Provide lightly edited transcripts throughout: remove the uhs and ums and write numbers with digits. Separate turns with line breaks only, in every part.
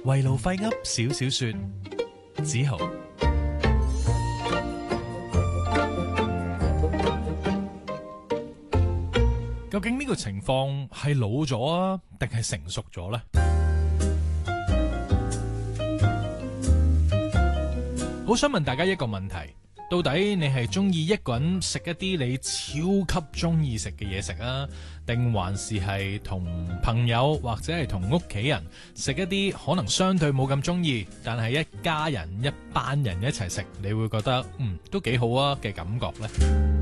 圍爐廢噏少少說，子豪。究竟呢個情況係老咗啊，定係成熟咗呢？好想問大家一個問題，到底你係中意一個人食一啲你超級中意食嘅嘢食啊，定還是係同朋友或者係同屋企人食一啲可能相對冇咁中意，但係一家人一班人一齊食，你會覺得都幾好啊嘅感覺呢？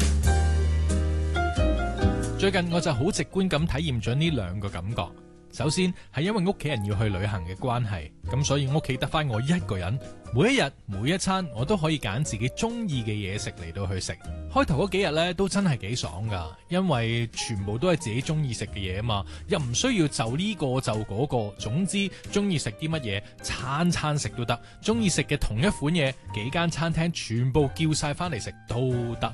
最近我就好直觀咁體驗咗呢兩個感覺。首先係因為屋企人要去旅行嘅關係，咁所以屋企得返我一個人，每一日每一餐我都可以揀自己中意嘅嘢食嚟到去食。開頭嗰幾日呢都真係幾爽噶，因為全部都係自己中意食嘅嘢啊嘛，又唔需要就呢個就嗰個，總之中意食啲乜嘢餐餐食都得，中意食嘅同一款嘢幾間餐廳全部叫晒返嚟食都得。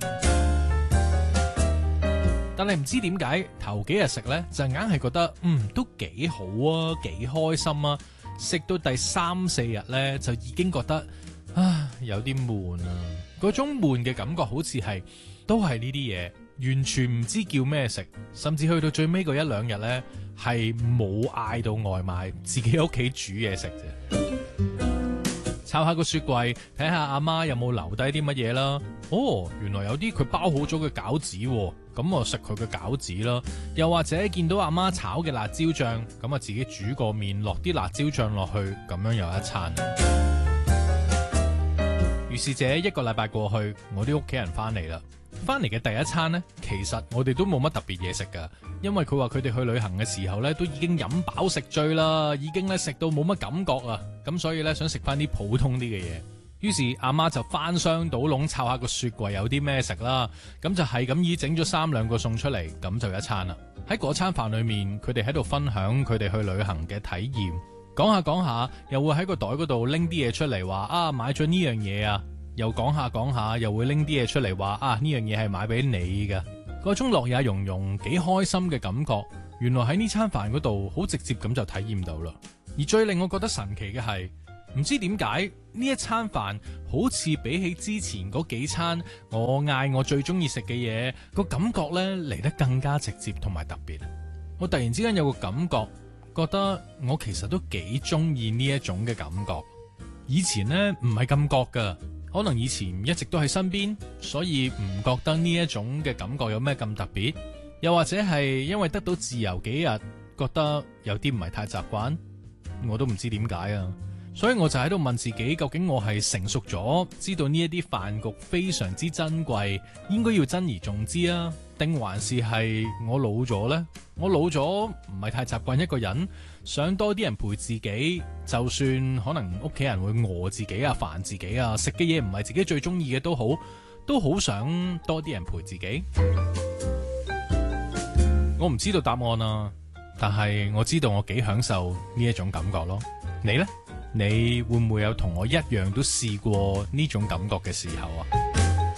但係唔知點解頭幾日食呢，就硬係覺得都幾好啊，幾開心啊。食到第3、4日呢，就已經覺得有啲悶啊。嗰種悶嘅感覺好似係都係呢啲嘢，完全唔知叫咩食，甚至去到最尾嗰1、2日呢，係冇嗌到外賣，自己喺屋企煮嘢食啫。抄下個雪櫃，睇下阿媽有冇留低啲乜嘢啦。原來有啲佢包好咗嘅餃子，咁我食佢嘅餃子啦。又或者見到阿媽炒嘅辣椒醬，咁啊自己煮個麵，落啲辣椒醬落去，咁樣有一餐。於是這1個禮拜過去，我啲屋企人翻嚟啦。翻嚟嘅第一餐呢，其實我哋都冇乜特別嘢食噶，因為佢話佢哋去旅行嘅時候呢，都已經飲飽食醉啦，已經咧食到冇乜感覺啊，咁所以呢，想食翻啲普通啲嘅嘢。於是阿媽就翻箱倒籠抄下個雪櫃有啲咩食啦，咁就係咁意整咗3、2個餸出嚟，咁就一餐啦。喺嗰餐飯裏面，佢哋喺度分享佢哋去旅行嘅體驗，講下講下，又會喺個袋嗰度拎啲嘢出嚟話買咗呢樣嘢啊。又講下講下，又會拎啲嘢出嚟話呢樣嘢係買俾你嘅，嗰種樂也融融幾開心嘅感覺，原來喺呢餐飯嗰度好直接咁就體驗到啦。而最令我覺得神奇嘅係，唔知點解呢一餐飯好似比起之前嗰幾餐我嗌我最中意食嘅嘢個感覺呢嚟得更加直接同埋特別。我突然之間有個感覺，覺得我其實都幾中意呢一種嘅感覺。以前呢唔係咁覺噶。可能以前一直都喺身邊，所以唔覺得呢一種嘅感覺有咩咁特別，又或者係因為得到自由幾日，覺得有啲唔係太習慣，我都唔知點解啊。所以我就喺度問自己，究竟我係成熟咗，知道呢一啲飯局非常之珍貴，應該要珍而重之啊，定還是係我老咗呢？我老咗唔係太習慣一個人，想多啲人陪自己，就算可能屋企人會餓自己啊、煩自己啊，食嘅嘢唔係自己最中意嘅都好想多啲人陪自己。我唔知道答案啊，但係我知道我幾享受呢一種感覺咯。你呢？你會唔會有同我一樣都試過呢種感覺嘅時候啊？